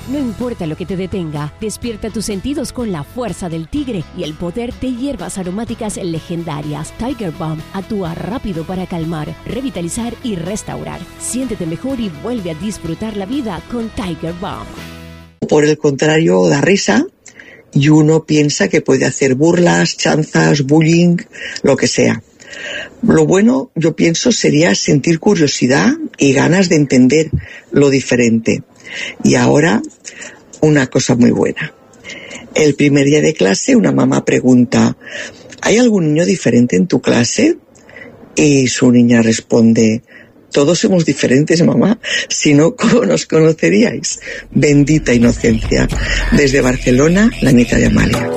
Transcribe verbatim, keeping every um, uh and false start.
No importa lo que te detenga, despierta tus sentidos con la fuerza del tigre y el poder de hierbas aromáticas legendarias. Tiger Balm actúa rápido para calmar, revitalizar y restaurar. Siéntete mejor y vuelve a disfrutar la vida con Tiger Balm. Por el contrario, da risa y uno piensa que puede hacer burlas, chanzas, bullying, lo que sea. Lo bueno, yo pienso, sería sentir curiosidad y ganas de entender lo diferente. Y ahora, una cosa muy buena. El primer día de clase, una mamá pregunta, ¿hay algún niño diferente en tu clase? Y su niña responde, todos somos diferentes, mamá, si no, ¿cómo nos conoceríais? Bendita inocencia. Desde Barcelona, la Anita de Amalia.